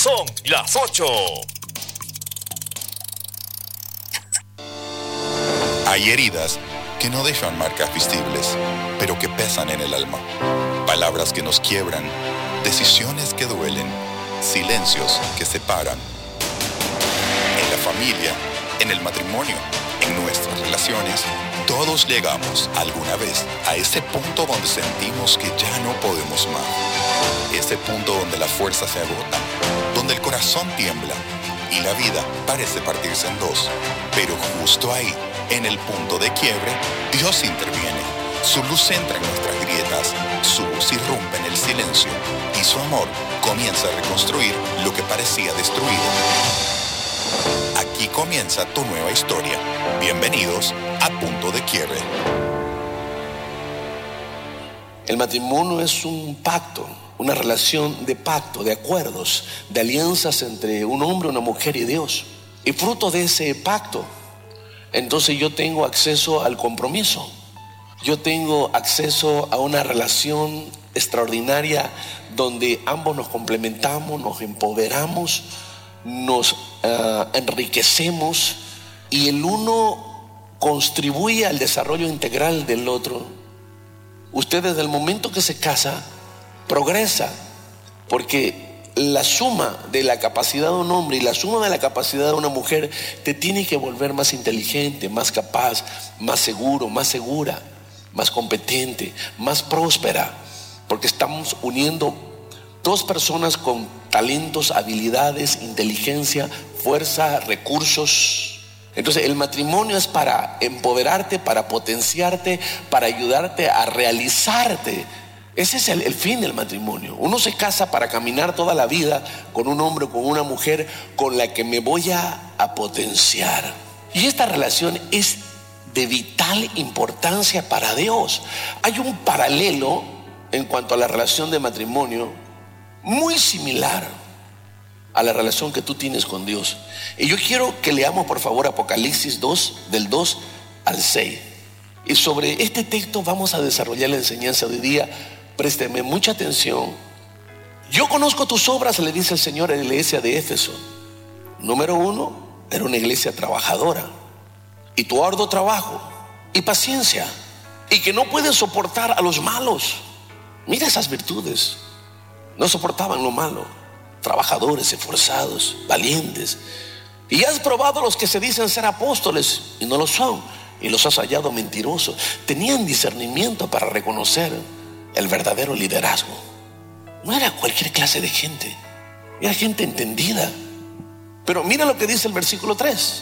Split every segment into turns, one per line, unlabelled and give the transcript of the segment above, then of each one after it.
Son las 8.
Hay heridas que no dejan marcas visibles, pero que pesan en el alma. Palabras que nos quiebran, decisiones que duelen, silencios que separan. En la familia, en el matrimonio, en nuestras relaciones, todos llegamos alguna vez a ese punto donde sentimos que ya no podemos más. Ese punto donde la fuerza se agota, donde el corazón tiembla y la vida parece partirse en dos. Pero justo ahí, en el punto de quiebre, Dios interviene. Su luz entra en nuestras grietas, su voz irrumpe en el silencio y su amor comienza a reconstruir lo que parecía destruido. Aquí comienza tu nueva historia. Bienvenidos a Punto de Quiebre.
El matrimonio es un pacto, una relación de pacto, de acuerdos, de alianzas entre un hombre, una mujer y Dios. Y fruto de ese pacto, entonces yo tengo acceso al compromiso. Yo tengo acceso a una relación extraordinaria donde ambos nos complementamos, nos empoderamos, nos enriquecemos y el uno contribuye al desarrollo integral del otro. Usted desde el momento que se casa progresa, porque la suma de la capacidad de un hombre y la suma de la capacidad de una mujer te tiene que volver más inteligente, más capaz, más seguro, más segura, más competente, más próspera, porque estamos uniendo dos personas con talentos, habilidades, inteligencia, fuerza, recursos. Entonces el matrimonio es para empoderarte, para potenciarte, para ayudarte a realizarte. Ese es el fin del matrimonio. Uno se casa para caminar toda la vida con un hombre o con una mujer con la que me voy a potenciar. Y esta relación es de vital importancia para Dios. Hay un paralelo en cuanto a la relación de matrimonio muy similar a la relación que tú tienes con Dios. Y yo quiero que leamos por favor Apocalipsis 2, del 2 al 6. Y sobre este texto vamos a desarrollar la enseñanza de hoy día. Présteme mucha atención. Yo conozco tus obras, le dice el Señor a la iglesia de Éfeso. Número 1, era una iglesia trabajadora. Y tu arduo trabajo y paciencia, y que no puedes soportar a los malos. Mira esas virtudes. No soportaban lo malo. Trabajadores, esforzados, valientes. Y has probado a los que se dicen ser apóstoles y no lo son, y los has hallado mentirosos. Tenían discernimiento para reconocer el verdadero liderazgo. No era cualquier clase de gente, era gente entendida. Pero mira lo que dice el versículo 3.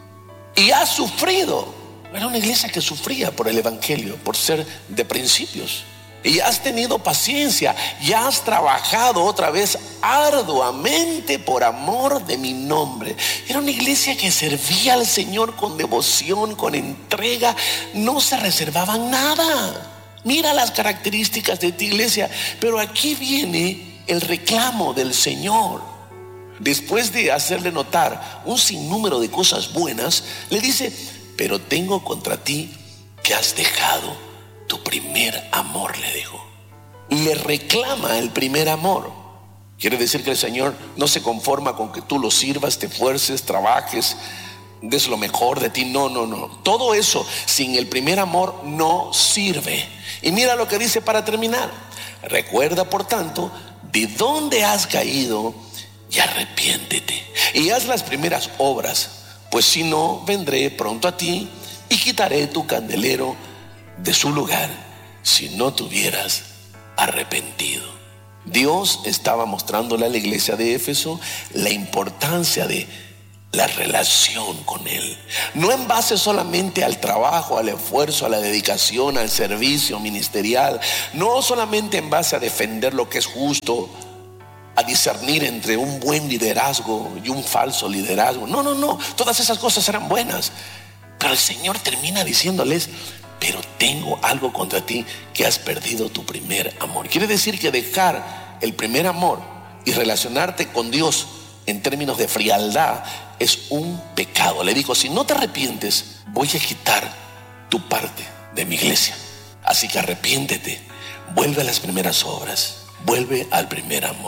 Y has sufrido. Era una iglesia que sufría por el evangelio, por ser de principios. Y has tenido paciencia y has trabajado otra vez arduamente por amor de mi nombre. Era una iglesia que servía al Señor con devoción, con entrega. No se reservaban nada. Mira las características de tu iglesia. Pero aquí viene el reclamo del Señor. Después de hacerle notar un sinnúmero de cosas buenas, le dice: pero tengo contra ti que has dejado tu primer amor, le dijo. Le reclama el primer amor. Quiere decir que el Señor no se conforma con que tú lo sirvas, te esfuerces, trabajes, des lo mejor de ti. No. Todo eso sin el primer amor no sirve. Y mira lo que dice para terminar. Recuerda, por tanto, de dónde has caído y arrepiéntete. Y haz las primeras obras, pues si no, vendré pronto a ti y quitaré tu candelero de su lugar si no te hubieras arrepentido. Dios estaba mostrándole a la iglesia de Éfeso la importancia de la relación con Él. No en base solamente al trabajo, al esfuerzo, a la dedicación, al servicio ministerial. No solamente en base a defender lo que es justo, a discernir entre un buen liderazgo y un falso liderazgo. No. Todas esas cosas eran buenas. Pero el Señor termina diciéndoles: pero tengo algo contra ti, que has perdido tu primer amor. Quiere decir que dejar el primer amor y relacionarte con Dios en términos de frialdad es un pecado. Le dijo: si no te arrepientes, voy a quitar tu parte de mi iglesia. Así que arrepiéntete, vuelve a las primeras obras, vuelve al primer amor.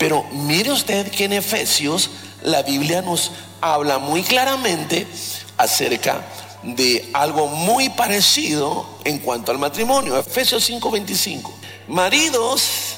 Pero mire usted que en Efesios la Biblia nos habla muy claramente acerca de algo muy parecido en cuanto al matrimonio. Efesios 5:25. Maridos,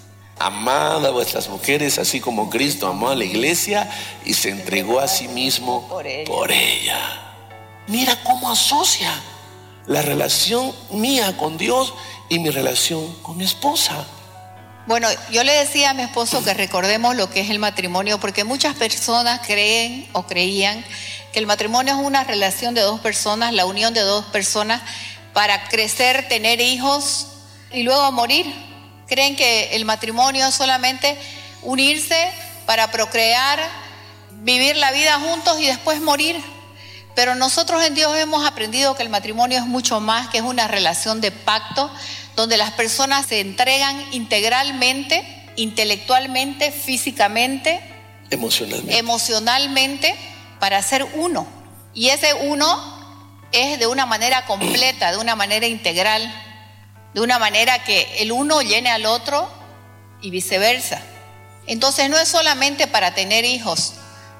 amad a vuestras mujeres así como Cristo amó a la iglesia y se entregó a sí mismo por ella. Mira cómo asocia la relación mía con Dios y mi relación con mi esposa.
Bueno, yo le decía a mi esposo que recordemos lo que es el matrimonio, porque muchas personas creen o creían que el matrimonio es una relación de dos personas, la unión de dos personas para crecer, tener hijos y luego morir. Creen que el matrimonio es solamente unirse para procrear, vivir la vida juntos y después morir. Pero nosotros en Dios hemos aprendido que el matrimonio es mucho más, que es una relación de pacto, donde las personas se entregan integralmente, intelectualmente, físicamente, emocionalmente, para ser uno. Y ese uno es de una manera completa, de una manera integral, de una manera que el uno llene al otro y viceversa. Entonces no es solamente para tener hijos.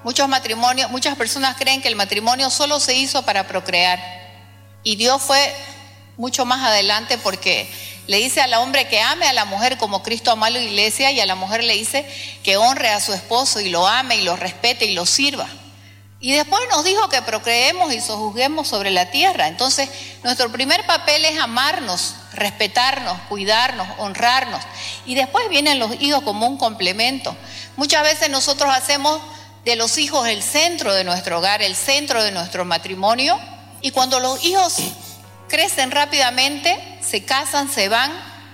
Muchas personas creen que el matrimonio solo se hizo para procrear. Y Dios fue mucho más adelante, porque le dice al hombre que ame a la mujer como Cristo amó a la iglesia, y a la mujer le dice que honre a su esposo y lo ame y lo respete y lo sirva. Y después nos dijo que procreemos y sojuzguemos sobre la tierra. Entonces, nuestro primer papel es amarnos, respetarnos, cuidarnos, honrarnos. Y después vienen los hijos como un complemento. Muchas veces nosotros hacemos de los hijos el centro de nuestro hogar, el centro de nuestro matrimonio. Y cuando los hijos crecen rápidamente, se casan, se van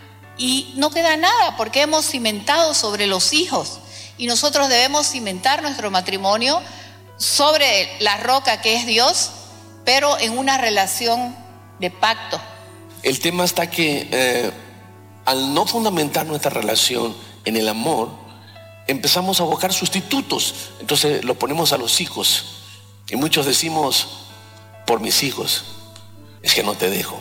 y no queda nada, porque hemos cimentado sobre los hijos. Y nosotros debemos cimentar nuestro matrimonio sobre la roca que es Dios, pero en una relación de pacto.
El tema está que al no fundamentar nuestra relación en el amor, empezamos a buscar sustitutos. Entonces lo ponemos a los hijos, y muchos decimos: por mis hijos es que no te dejo,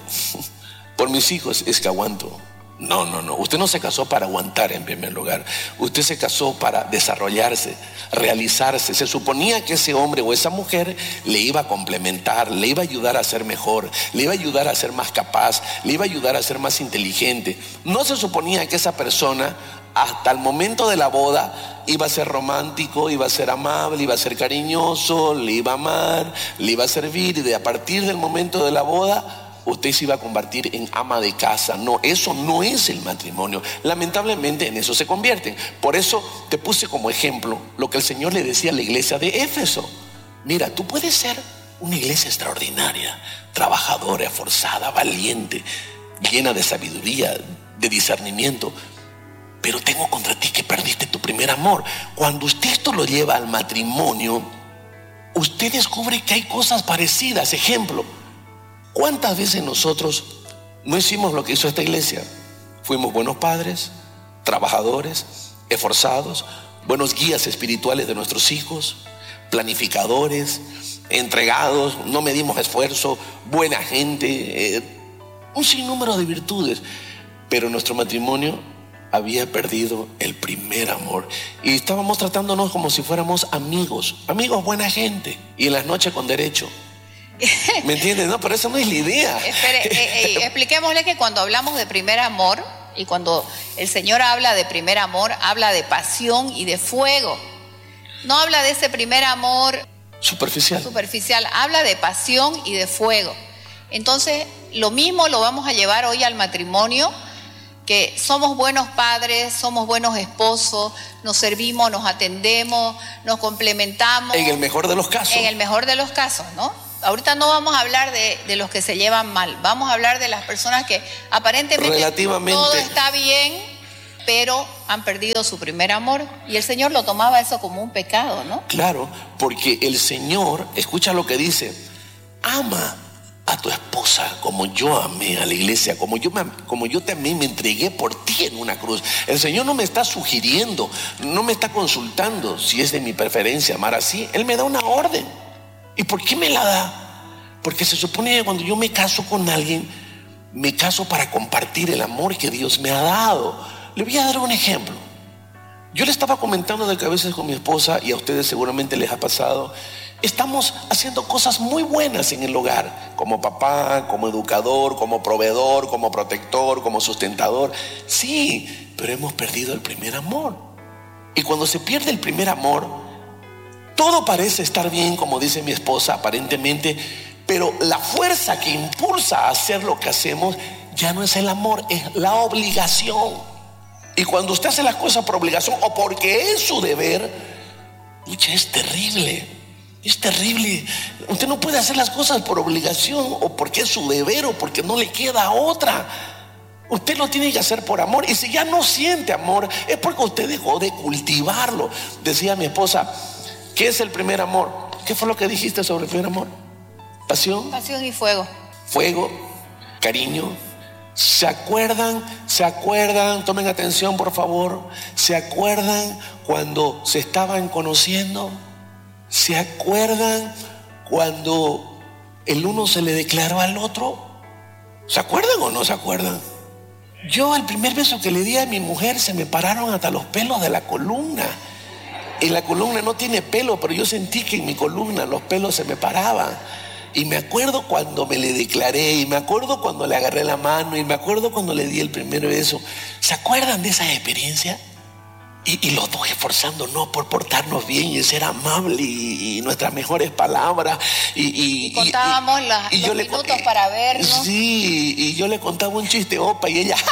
por mis hijos es que aguanto. No, usted no se casó para aguantar en primer lugar. Usted se casó para desarrollarse, realizarse. Se suponía que ese hombre o esa mujer le iba a complementar, le iba a ayudar a ser mejor, le iba a ayudar a ser más capaz, le iba a ayudar a ser más inteligente. No se suponía que esa persona hasta el momento de la boda iba a ser romántico, iba a ser amable, iba a ser cariñoso, le iba a amar, le iba a servir, y a partir del momento de la boda usted se iba a convertir en ama de casa. No, eso no es el matrimonio. Lamentablemente en eso se convierten. Por eso te puse como ejemplo lo que el Señor le decía a la iglesia de Éfeso. Mira, tú puedes ser una iglesia extraordinaria, trabajadora, esforzada, valiente, llena de sabiduría, de discernimiento, pero tengo contra ti que perdiste tu primer amor. Cuando usted esto lo lleva al matrimonio, usted descubre que hay cosas parecidas. Ejemplo: ¿cuántas veces nosotros no hicimos lo que hizo esta iglesia? Fuimos buenos padres, trabajadores, esforzados, buenos guías espirituales de nuestros hijos, planificadores, entregados, no medimos esfuerzo, buena gente, un sinnúmero de virtudes. Pero nuestro matrimonio había perdido el primer amor, y estábamos tratándonos como si fuéramos amigos, buena gente, y en las noches con derecho. ¿Me entiendes? No, pero eso no es la idea.
Expliquémosle que cuando hablamos de primer amor, y cuando el Señor habla de primer amor, habla de pasión y de fuego. No habla de ese primer amor superficial, habla de pasión y de fuego. Entonces, lo mismo lo vamos a llevar hoy al matrimonio, que somos buenos padres, somos buenos esposos, nos servimos, nos atendemos, nos complementamos.
En el mejor de los casos.
En el mejor de los casos, ¿no? Ahorita no vamos a hablar de los que se llevan mal, vamos a hablar de las personas que aparentemente todo está bien, pero han perdido su primer amor. Y el Señor lo tomaba eso como un pecado, ¿no?
Claro, porque el Señor, escucha lo que dice: ama a tu esposa como yo amé a la iglesia, como yo también me entregué por ti en una cruz. El Señor no me está sugiriendo, no me está consultando si es de mi preferencia amar así. Él me da una orden. ¿Y por qué me la da? Porque se supone que cuando yo me caso con alguien, me caso para compartir el amor que Dios me ha dado. Le voy a dar un ejemplo. Yo le estaba comentando de que a veces con mi esposa, y a ustedes seguramente les ha pasado, estamos haciendo cosas muy buenas en el hogar, como papá, como educador, como proveedor, como protector, como sustentador. Sí, pero hemos perdido el primer amor. Y cuando se pierde el primer amor, todo parece estar bien, como dice mi esposa, aparentemente, pero la fuerza que impulsa a hacer lo que hacemos ya no es el amor, es la obligación. Y cuando usted hace las cosas por obligación o porque es su deber, es terrible. Es terrible. Usted no puede hacer las cosas por obligación o porque es su deber o porque no le queda otra. Usted lo tiene que hacer por amor. Y si ya no siente amor, es porque usted dejó de cultivarlo. Decía mi esposa, ¿qué es el primer amor? ¿Qué fue lo que dijiste sobre el primer amor? Pasión.
Pasión y fuego.
Fuego, cariño. ¿Se acuerdan? Tomen atención por favor. ¿Se acuerdan cuando se estaban conociendo? ¿Se acuerdan cuando el uno se le declaró al otro? ¿Se acuerdan o no se acuerdan? Yo el primer beso que le di a mi mujer se me pararon hasta los pelos de la columna. Y la columna no tiene pelo, pero yo sentí que en mi columna los pelos se me paraban. Y me acuerdo cuando me le declaré, y me acuerdo cuando le agarré la mano, y me acuerdo cuando le di el primer beso. ¿Se acuerdan de esa experiencia? Y los dos esforzándonos por portarnos bien y ser amables y nuestras mejores palabras.
Y contábamos los minutos para vernos.
Sí, y yo le contaba un chiste, opa, y ella...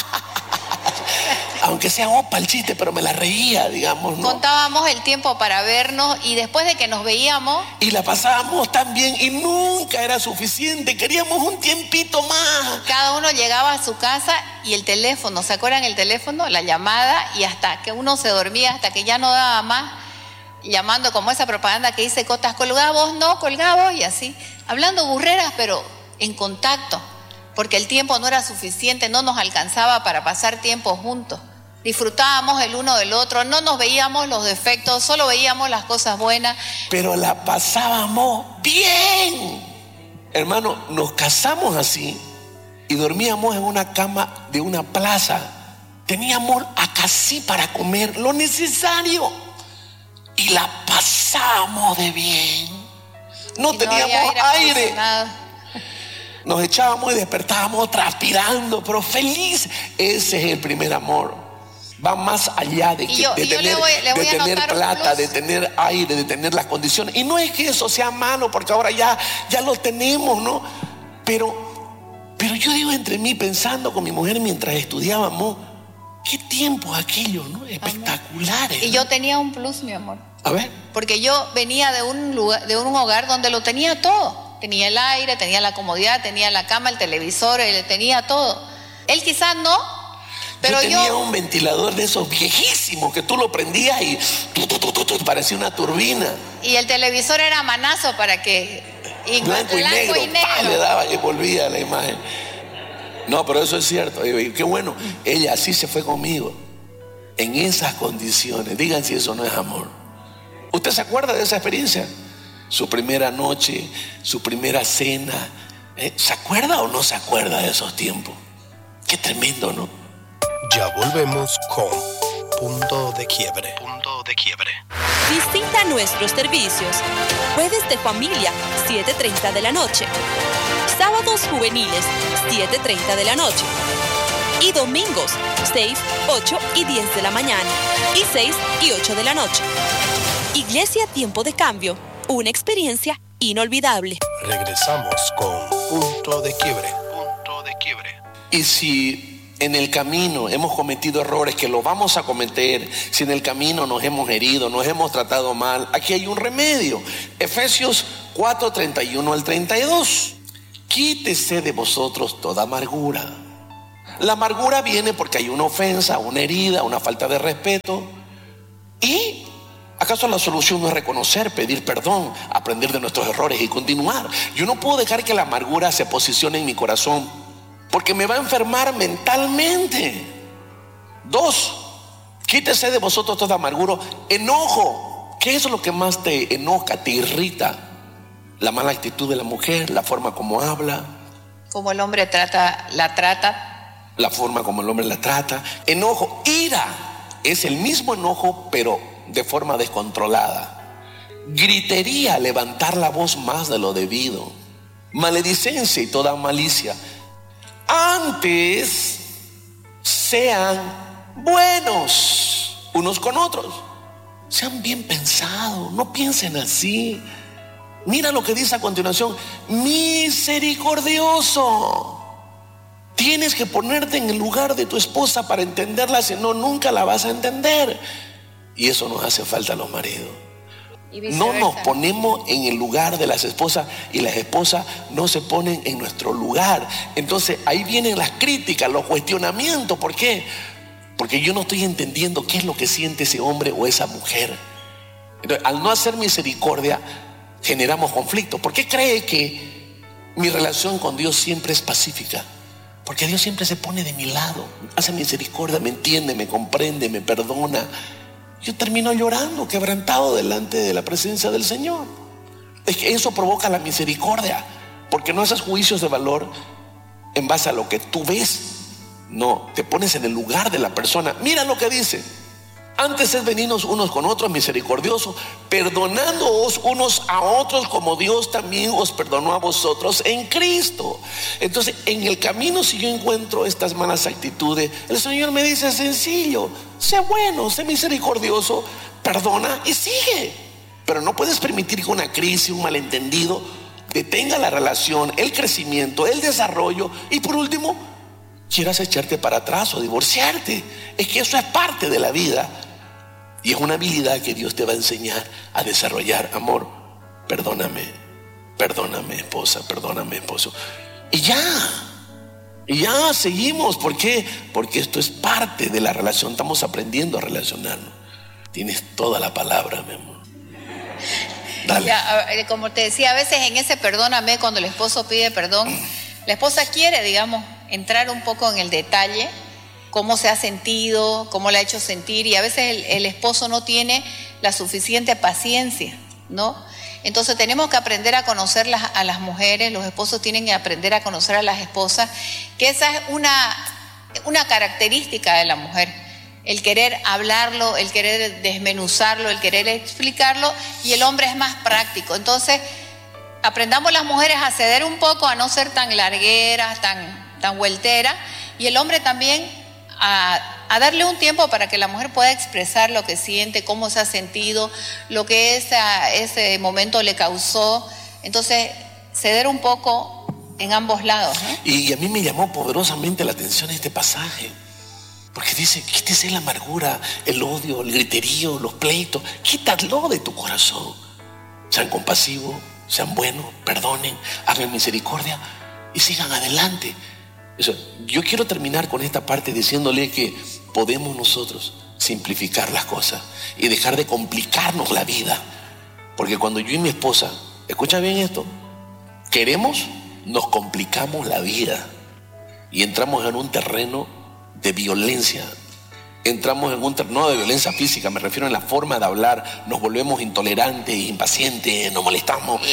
Aunque sea opa el chiste, pero me la reía, digamos, ¿no?
Contábamos el tiempo para vernos y después de que nos veíamos...
Y la pasábamos tan bien y nunca era suficiente, queríamos un tiempito más.
Cada uno llegaba a su casa y el teléfono, ¿se acuerdan el teléfono? La llamada, y hasta que uno se dormía, hasta que ya no daba más, llamando como esa propaganda que dice, Cotas, colgabos, no, colgabos, y así, hablando burreras, pero en contacto, porque el tiempo no era suficiente, no nos alcanzaba para pasar tiempo juntos. Disfrutábamos el uno del otro, no nos veíamos los defectos, solo veíamos las cosas buenas.
Pero la pasábamos bien. Hermano, nos casamos así y dormíamos en una cama de una plaza. Teníamos acá sí para comer lo necesario y la pasábamos de bien. No teníamos aire. Nos echábamos y despertábamos transpirando, pero feliz. Ese es el primer amor. Va más allá de tener plata, de tener aire, de tener las condiciones. Y no es que eso sea malo, porque ahora ya lo tenemos, ¿no? Pero yo digo entre mí, pensando con mi mujer mientras estudiábamos, qué tiempos aquellos, ¿no? Espectaculares.
Y yo tenía un plus, mi amor.
A ver.
Porque yo venía de un hogar donde lo tenía todo. Tenía el aire, tenía la comodidad, tenía la cama, el televisor, tenía todo. Él quizás no. Pero
yo tenía un ventilador de esos viejísimos que tú lo prendías y parecía una turbina.
Y el televisor era manazo para que...
Blanco y negro. Le daba y volvía la imagen. No, pero eso es cierto. Y qué bueno, ella así se fue conmigo. En esas condiciones. Digan si eso no es amor. ¿Usted se acuerda de esa experiencia? Su primera noche, su primera cena. ¿Se acuerda o no se acuerda de esos tiempos? Qué tremendo, ¿no?
Ya volvemos con Punto de Quiebre. Punto de Quiebre.
Visita nuestros servicios. Jueves de familia, 7:30 de la noche. Sábados juveniles, 7:30 de la noche. Y domingos, 6, 8 y 10 de la mañana. Y 6 y 8 de la noche. Iglesia Tiempo de Cambio. Una experiencia inolvidable.
Regresamos con Punto de Quiebre. Punto de Quiebre.
Y si en el camino hemos cometido errores, que lo vamos a cometer, si en el camino nos hemos herido, nos hemos tratado mal, aquí hay un remedio. Efesios 4:31 al 32. Quítese de vosotros toda amargura. La amargura viene porque hay una ofensa, una herida, una falta de respeto. ¿Y acaso la solución no es reconocer, pedir perdón, aprender de nuestros errores y continuar? Yo no puedo dejar que la amargura se posicione en mi corazón, porque me va a enfermar mentalmente. 2, quítese de vosotros toda amargura. Enojo. ¿Qué es lo que más te enoja, te irrita? La mala actitud de la mujer, la forma como habla.
Como el hombre la trata.
La forma como el hombre la trata. Enojo, ira. es el mismo enojo, pero de forma descontrolada. Gritería, levantar la voz más de lo debido. Maledicencia y toda malicia. Antes sean buenos unos con otros. Sean bien pensados, no piensen así. Mira lo que dice a continuación: misericordioso. Tienes que ponerte en el lugar de tu esposa para entenderla, si no, nunca la vas a entender. Y eso nos hace falta a los maridos. No nos ponemos en el lugar de las esposas y las esposas no se ponen en nuestro lugar. Entonces ahí vienen las críticas, los cuestionamientos. ¿Por qué? Porque yo no estoy entendiendo qué es lo que siente ese hombre o esa mujer. Entonces, al no hacer misericordia, generamos conflicto. ¿Por qué cree que mi relación con Dios siempre es pacífica? Porque Dios siempre se pone de mi lado, hace misericordia, me entiende, me comprende, me perdona. Yo termino llorando, quebrantado delante de la presencia del Señor. Es que eso provoca la misericordia, porque no haces juicios de valor en base a lo que tú ves. No, te pones en el lugar de la persona. Mira lo que dice: antes sed benignos unos con otros, misericordiosos, perdonándoos unos a otros como Dios también os perdonó a vosotros en Cristo. Entonces, en el camino, si yo encuentro estas malas actitudes, el Señor me dice sencillo: sé bueno, sé misericordioso, perdona y sigue. Pero no puedes permitir que una crisis, un malentendido detenga la relación, el crecimiento, el desarrollo, y por último quieras echarte para atrás o divorciarte. Es que eso es parte de la vida y es una habilidad que Dios te va a enseñar a desarrollar. Amor, perdóname esposa, perdóname esposo, y ya seguimos. ¿Por qué? Porque esto es parte de la relación. Estamos aprendiendo a relacionarnos. Tienes toda la palabra, mi amor. Dale.
Ya, como te decía, a veces en ese perdóname, cuando el esposo pide perdón, la esposa quiere, digamos, entrar un poco en el detalle, cómo se ha sentido, cómo la ha hecho sentir, y a veces el esposo no tiene la suficiente paciencia, ¿no? Entonces tenemos que aprender a conocer a las mujeres, los esposos tienen que aprender a conocer a las esposas, que esa es una característica de la mujer, el querer hablarlo, el querer desmenuzarlo, el querer explicarlo, y el hombre es más práctico. Entonces aprendamos las mujeres a ceder un poco, a no ser tan largueras, tan vueltera, y el hombre también a darle un tiempo para que la mujer pueda expresar lo que siente, cómo se ha sentido, lo que ese momento le causó. Entonces ceder un poco en ambos lados, ¿no?
Y a mí me llamó poderosamente la atención este pasaje, porque dice: quítese la amargura, el odio, el griterío, los pleitos, quítalo de tu corazón. Sean compasivos, sean buenos, perdonen, hagan misericordia y sigan adelante. Eso, yo quiero terminar con esta parte diciéndole que podemos nosotros simplificar las cosas y dejar de complicarnos la vida. Porque cuando yo y mi esposa, escucha bien esto, queremos, nos complicamos la vida y entramos en un terreno de violencia. Entramos en un terreno de violencia física, me refiero en la forma de hablar, nos volvemos intolerantes, impacientes, nos molestamos.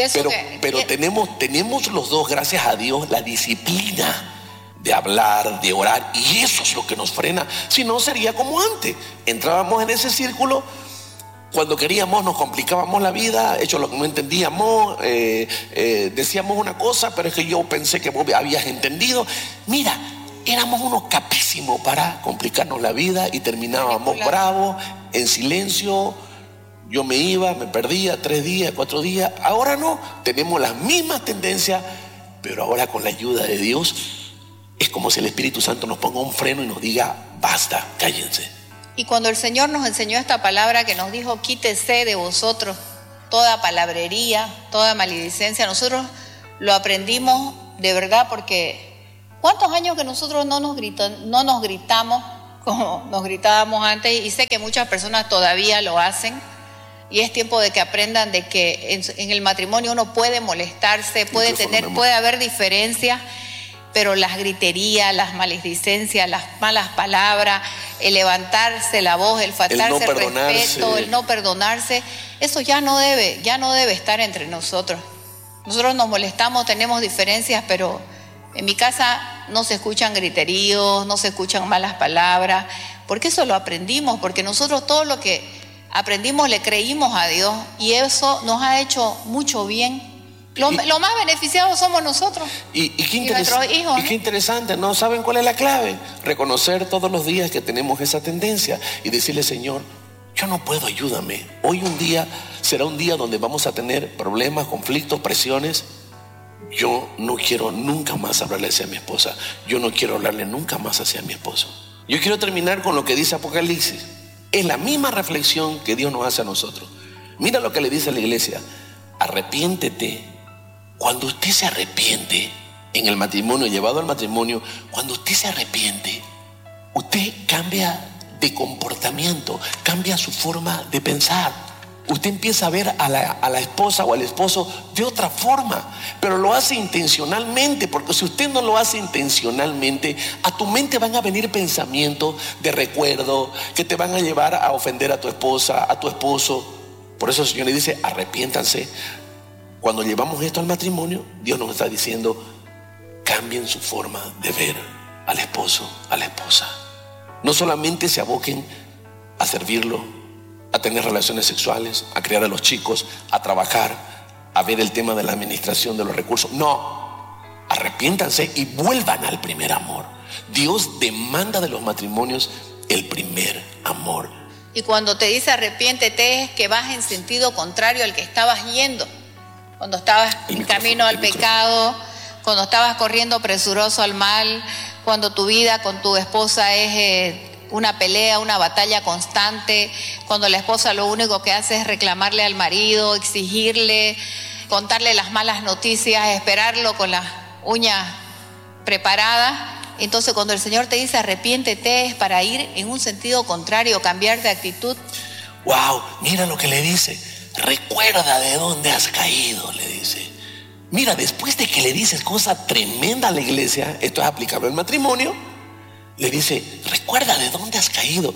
Pero tenemos los dos, gracias a Dios, la disciplina de hablar, de orar, y eso es lo que nos frena. Si no, sería como antes. Entrábamos en ese círculo, cuando queríamos nos complicábamos la vida, hecho lo que no entendíamos, decíamos una cosa, pero es que yo pensé que vos habías entendido. Mira, éramos unos capísimos para complicarnos la vida y terminábamos bravos, en silencio. Yo me iba, me perdía 3 días, 4 días. Ahora no, tenemos las mismas tendencias, pero ahora con la ayuda de Dios es como si el Espíritu Santo nos ponga un freno y nos diga: basta, cállense.
Y cuando el Señor nos enseñó esta palabra que nos dijo: quítese de vosotros toda palabrería, toda maledicencia, nosotros lo aprendimos de verdad, porque ¿cuántos años que nosotros no nos gritamos como nos gritábamos antes? Y sé que muchas personas todavía lo hacen, y es tiempo de que aprendan de que en el matrimonio uno puede molestarse, puede haber diferencias, pero las griterías, las maledicencias, las malas palabras, el levantarse la voz, el faltarse el respeto, el no perdonarse, eso ya no debe estar entre nosotros. Nosotros nos molestamos, tenemos diferencias, pero en mi casa no se escuchan griteríos, no se escuchan malas palabras, porque eso lo aprendimos, porque nosotros todo lo que aprendimos le creímos a Dios y eso nos ha hecho mucho bien. Lo más beneficiados somos nosotros
y
nuestros hijos.
Y qué interesante, ¿no? ¿Saben cuál es la clave? Reconocer todos los días que tenemos esa tendencia y decirle, Señor, yo no puedo, ayúdame. Hoy un día será un día donde vamos a tener problemas, conflictos, presiones. Yo no quiero nunca más hablarle hacia mi esposa. Yo no quiero hablarle nunca más hacia mi esposo. Yo quiero terminar con lo que dice Apocalipsis. Es la misma reflexión que Dios nos hace a nosotros. Mira lo que le dice a la iglesia. Arrepiéntete. Cuando usted se arrepiente en el matrimonio, llevado al matrimonio, cuando usted se arrepiente, usted cambia de comportamiento, cambia su forma de pensar. Usted empieza a ver a la esposa o al esposo de otra forma, pero lo hace intencionalmente, porque si usted no lo hace intencionalmente, a tu mente van a venir pensamientos de recuerdo que te van a llevar a ofender a tu esposa, a tu esposo. Por eso el Señor le dice, arrepiéntanse. Cuando llevamos esto al matrimonio, Dios nos está diciendo, cambien su forma de ver al esposo, a la esposa. No solamente se aboquen a servirlo, a tener relaciones sexuales, a criar a los chicos, a trabajar, a ver el tema de la administración de los recursos. No, arrepiéntanse y vuelvan al primer amor. Dios demanda de los matrimonios el primer amor.
Y cuando te dice arrepiéntete es que vas en sentido contrario al que estabas yendo. Cuando estabas en camino al pecado, cuando estabas corriendo presuroso al mal, cuando tu vida con tu esposa es una pelea, una batalla constante, cuando la esposa lo único que hace es reclamarle al marido, exigirle, contarle las malas noticias, esperarlo con las uñas preparadas. Entonces cuando el Señor te dice arrepiéntete es para ir en un sentido contrario, cambiar de actitud.
Wow, mira lo que le dice. Recuerda de dónde has caído, le dice. Mira, después de que le dices cosa tremenda a la iglesia, esto es aplicable al matrimonio, le dice, recuerda de dónde has caído.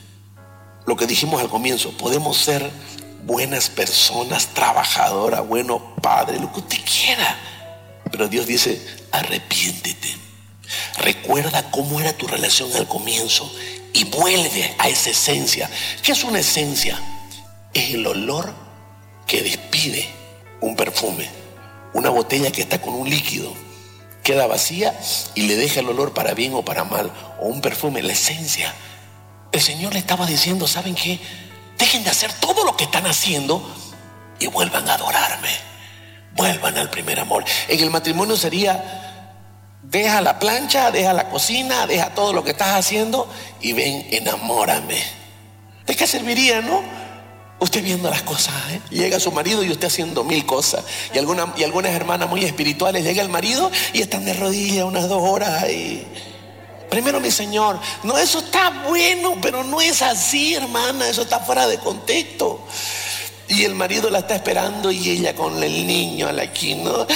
Lo que dijimos al comienzo, podemos ser buenas personas, trabajadoras, buenos padres, lo que usted quiera. Pero Dios dice, arrepiéntete. Recuerda cómo era tu relación al comienzo y vuelve a esa esencia. ¿Qué es una esencia? Es el olor que despide un perfume. Una botella que está con un líquido queda vacía y le deja el olor para bien o para mal, o un perfume, la esencia. El Señor le estaba diciendo, ¿saben qué? Dejen de hacer todo lo que están haciendo y vuelvan a adorarme. Vuelvan al primer amor. En el matrimonio sería, deja la plancha, deja la cocina, deja todo lo que estás haciendo y ven, enamórame. ¿De qué serviría, no? Usted viendo las cosas, llega su marido y usted haciendo 1000 cosas. Y algunas hermanas muy espirituales, llega el marido y están de rodillas unas 2 horas ahí. Primero, mi Señor, no, eso está bueno, pero no es así, hermana, eso está fuera de contexto. Y el marido la está esperando y ella con el niño a la esquina.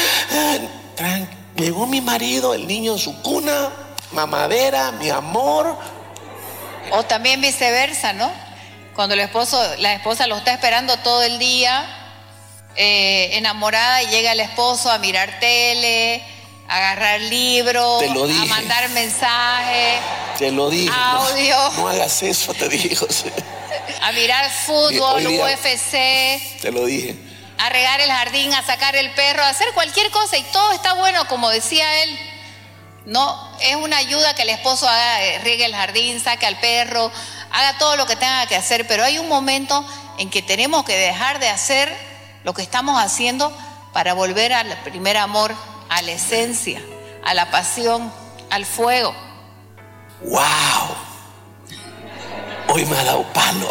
Llegó mi marido, el niño en su cuna, mamadera, mi amor.
O también viceversa, ¿no? Cuando la esposa lo está esperando todo el día, enamorada, y llega el esposo a mirar tele, a agarrar libros, a mandar mensajes,
te lo dije,
audio.
No hagas eso, te digo.
A mirar fútbol, UFC.
Te lo dije.
A regar el jardín, a sacar el perro, a hacer cualquier cosa y todo está bueno, como decía él. No, es una ayuda que el esposo haga, riegue el jardín, saque al perro, haga todo lo que tenga que hacer, pero hay un momento en que tenemos que dejar de hacer lo que estamos haciendo para volver al primer amor, a la esencia, a la pasión, al fuego.
¡Wow! Hoy me ha dado palo.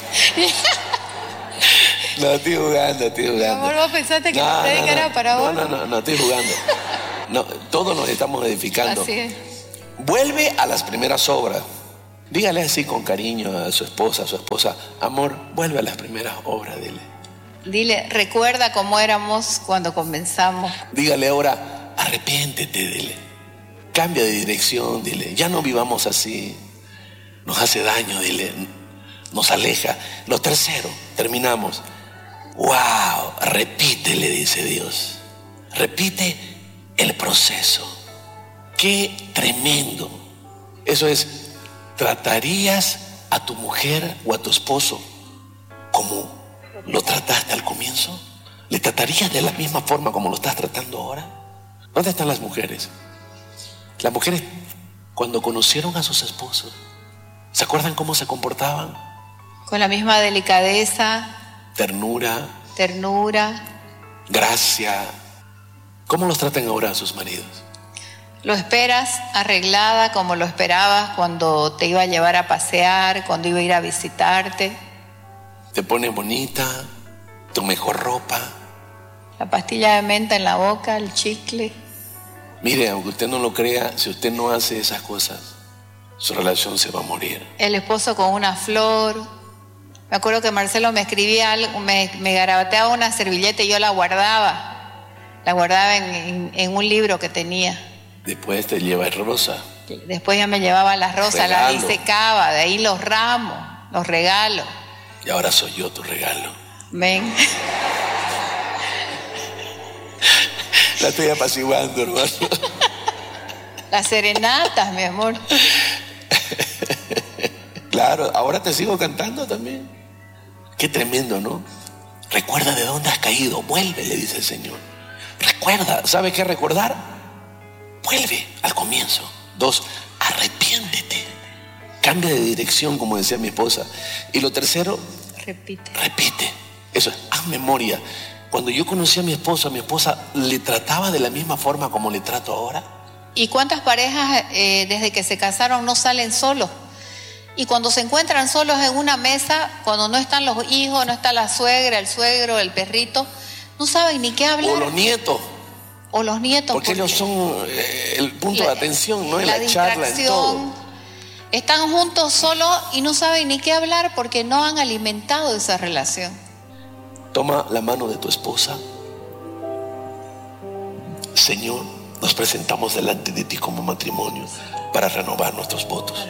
No, estoy jugando.
Mi amor, vos pensaste que la prédica era para vos.
No, estoy jugando. No, todos nos estamos edificando.
Así es.
Vuelve a las primeras obras. Dígale así con cariño a su esposa, amor, vuelve a las primeras obras,
Dile, recuerda cómo éramos cuando comenzamos.
Dígale ahora, arrepiéntete, dile. Cambia de dirección, dile. Ya no vivamos así. Nos hace daño, dile. Nos aleja. Lo tercero, terminamos. Wow, repite, le dice Dios. Repite el proceso. Qué tremendo. Eso es, ¿tratarías a tu mujer o a tu esposo como lo trataste al comienzo? ¿Le tratarías de la misma forma como lo estás tratando ahora? ¿Dónde están las mujeres? Las mujeres, cuando conocieron a sus esposos, ¿se acuerdan cómo se comportaban?
Con la misma delicadeza,
Ternura, gracia. ¿Cómo los tratan ahora a sus maridos?
Lo esperas arreglada como lo esperabas cuando te iba a llevar a pasear, cuando iba a ir a visitarte.
Te pone bonita, tu mejor ropa.
La pastilla de menta en la boca, el chicle.
Mire, aunque usted no lo crea, si usted no hace esas cosas, su relación se va a morir.
El esposo con una flor. Me acuerdo que Marcelo me escribía algo, me garabateaba una servilleta y yo la guardaba. La guardaba en un libro que tenía.
Después te lleva el rosa.
Después ya me llevaba las rosas,
Regalo.
las disecaba, de ahí los ramos, los regalos.
Y ahora soy yo tu regalo.
Ven.
La estoy apaciguando, hermano.
Las serenatas, mi amor.
Claro, ahora te sigo cantando también. Qué tremendo, ¿no? Recuerda de dónde has caído, vuelve, le dice el Señor. Recuerda, ¿sabe qué recordar? Vuelve al comienzo. 2, arrepiéntete. Cambia de dirección, como decía mi esposa. Y lo tercero, repite. Eso es, haz memoria. Cuando yo conocí a mi esposa le trataba de la misma forma como le trato ahora.
¿Y cuántas parejas desde que se casaron no salen solos? Y cuando se encuentran solos en una mesa, cuando no están los hijos, no está la suegra, el suegro, el perrito, no saben ni qué hablar.
O los nietos. Porque ellos son el punto de atención, ¿no? En la charla, en todo.
Están juntos solos y no saben ni qué hablar porque no han alimentado esa relación.
Toma la mano de tu esposa. Señor, nos presentamos delante de ti como matrimonio para renovar nuestros votos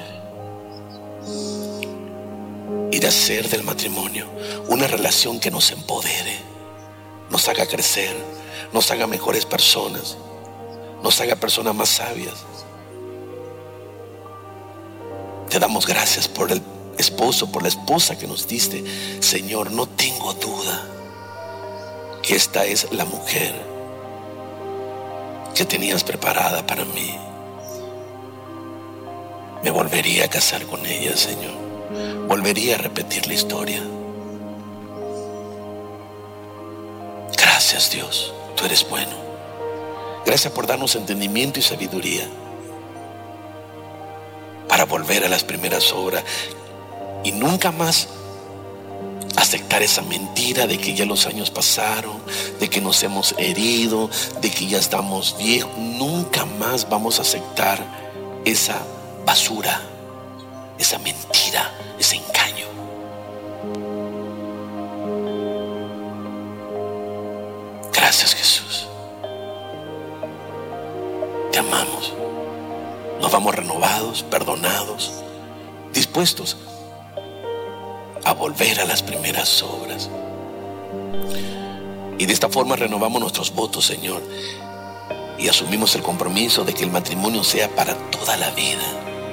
y de hacer del matrimonio una relación que nos empodere, nos haga crecer, nos haga mejores personas, nos haga personas más sabias. Te damos gracias por el esposo, por la esposa que nos diste. Señor, no tengo duda que esta es la mujer que tenías preparada para mí. Me volvería a casar con ella, Señor. Volvería a repetir la historia. Gracias, Dios, tú eres bueno. Gracias por darnos entendimiento y sabiduría para volver a las primeras obras y nunca más aceptar esa mentira de que ya los años pasaron, de que nos hemos herido, de que ya estamos viejos. Nunca más vamos a aceptar esa basura, esa mentira, ese engaño. Gracias, Jesús. Te amamos. Nos vamos renovados, perdonados, dispuestos a volver a las primeras obras. Y de esta forma renovamos nuestros votos, Señor, y asumimos el compromiso de que el matrimonio sea para toda la vida.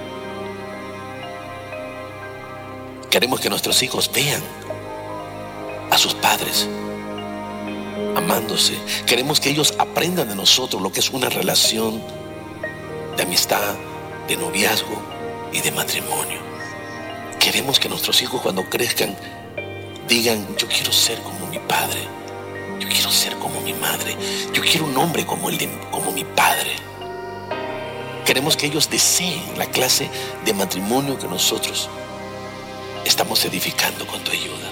Queremos que nuestros hijos vean a sus padres amándose. Queremos que ellos aprendan de nosotros lo que es una relación de amistad, de noviazgo y de matrimonio. Queremos que nuestros hijos cuando crezcan digan: yo quiero ser como mi padre, yo quiero ser como mi madre, yo quiero un hombre como mi padre. Queremos que ellos deseen la clase de matrimonio que nosotros estamos edificando con tu ayuda.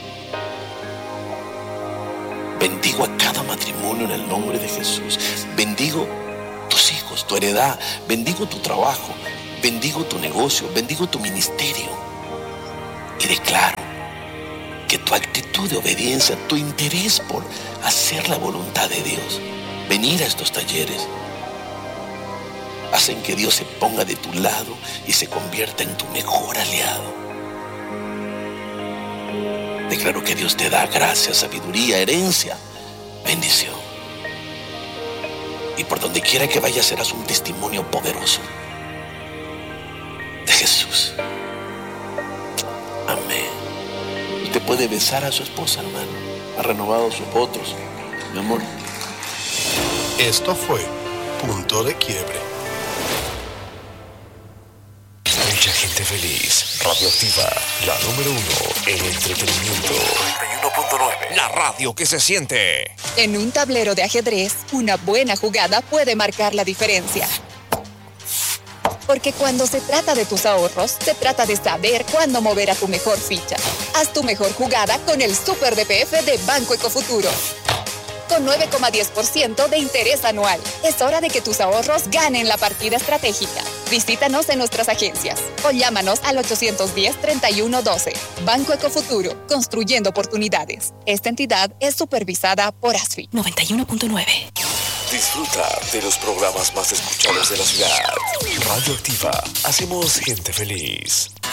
Bendigo a cada matrimonio en el nombre de Jesús. Bendigo tus hijos, tu heredad. Bendigo tu trabajo. Bendigo tu negocio. Bendigo tu ministerio. Y declaro que tu actitud de obediencia, tu interés por hacer la voluntad de Dios, venir a estos talleres, hacen que Dios se ponga de tu lado y se convierta en tu mejor aliado. Declaro que Dios te da gracia, sabiduría, herencia, bendición. Y por donde quiera que vayas serás un testimonio poderoso de Jesús. puede besar a su esposa, hermano. Ha renovado sus votos, mi amor.
Esto fue Punto de Quiebre.
Mucha gente feliz. Radioactiva, la número 1 en entretenimiento. 91.9. La radio que se siente.
En un tablero de ajedrez, una buena jugada puede marcar la diferencia. Porque cuando se trata de tus ahorros, se trata de saber cuándo mover a tu mejor ficha. Haz tu mejor jugada con el Super DPF de Banco Ecofuturo. Con 9,10% de interés anual. Es hora de que tus ahorros ganen la partida estratégica. Visítanos en nuestras agencias o llámanos al 810-3112. Banco Ecofuturo, construyendo oportunidades. Esta entidad es supervisada por ASFI. 91.9.
Disfruta de los programas más escuchados de la ciudad. Radioactiva, hacemos gente feliz.